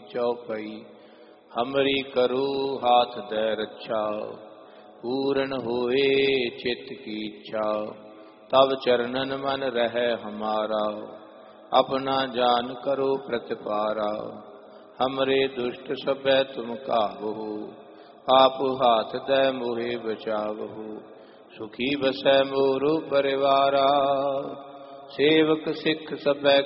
चौपई। हमरी करो हाथ दे रक्षा, पूर्ण होए चित्त की इच्छा। तब चरणन मन रहे हमारा, अपना जान करो प्रतिपारा। हमरे दुष्ट सबे तुम काबहु, आप हाथ दे मोहे बचावहु। सुखी बसै मोरो परिवारा, सेवक सिख सबे